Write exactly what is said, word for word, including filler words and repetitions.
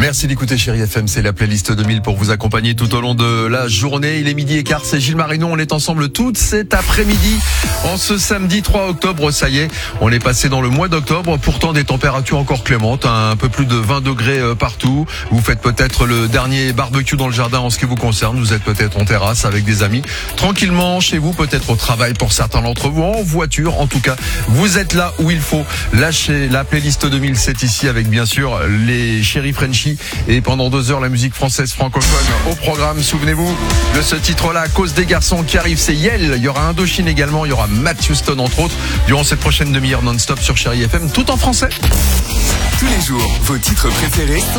Merci d'écouter Chérie F M, c'est la playlist deux mille pour vous accompagner tout au long de la journée. Il est midi et quart, c'est Gilles Marinon, on est ensemble toute cet après-midi. En ce samedi trois octobre, ça y est, on est passé dans le mois d'octobre, pourtant des températures encore clémentes, un peu plus de vingt degrés partout. Vous faites peut-être le dernier barbecue dans le jardin en ce qui vous concerne, vous êtes peut-être en terrasse avec des amis, tranquillement chez vous, peut-être au travail pour certains d'entre vous, en voiture, en tout cas, vous êtes là où il faut. Lâchez la playlist deux mille, c'est ici avec bien sûr les Chéri Frenchie et pendant deux heures la musique française francophone au programme. Souvenez-vous de ce titre-là, à cause des garçons qui arrivent, c'est Yel. Il y aura Indochine également, il y aura Matt Houston entre autres durant cette prochaine demi-heure non-stop sur Chéri F M, tout en français. Tous les jours, vos titres préférés